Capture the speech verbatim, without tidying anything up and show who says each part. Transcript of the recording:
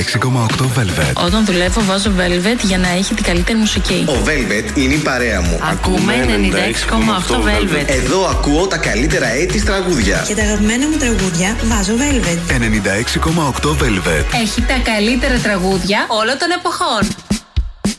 Speaker 1: έξι κόμμα οκτώ Velvet.
Speaker 2: Όταν δουλεύω βάζω Velvet για να έχει την καλύτερη μουσική.
Speaker 3: Ο Velvet είναι η παρέα μου.
Speaker 2: Ακούμε ενενήντα έξι κόμμα οκτώ Velvet.
Speaker 3: Εδώ ακούω τα καλύτερα έτη τραγούδια.
Speaker 4: Και τα αγαπημένα μου τραγούδια βάζω Velvet.
Speaker 1: ενενήντα έξι κόμμα οκτώ Velvet.
Speaker 2: Έχει τα καλύτερα τραγούδια όλων των εποχών.